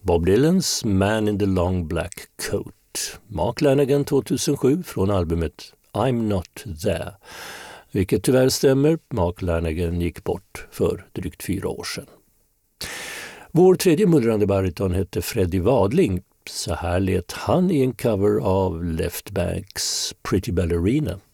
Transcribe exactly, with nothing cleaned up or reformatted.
Bob Dylans Man in the Long Black Coat. Mark Lanegan tjugohundrasju från albumet I'm Not There. Vilket tyvärr stämmer, Mark Lanegan gick bort för drygt fyra år sedan. Vår tredje mullrande bariton hette Freddie Wadling. Så här lät han i en cover av Left Banks Pretty Ballerina.